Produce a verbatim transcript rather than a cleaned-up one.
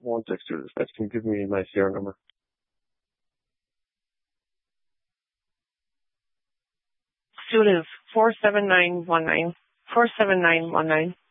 One six two dispatch. Can you give me my C R number? Student four seven nine one nine. Four seven nine one nine.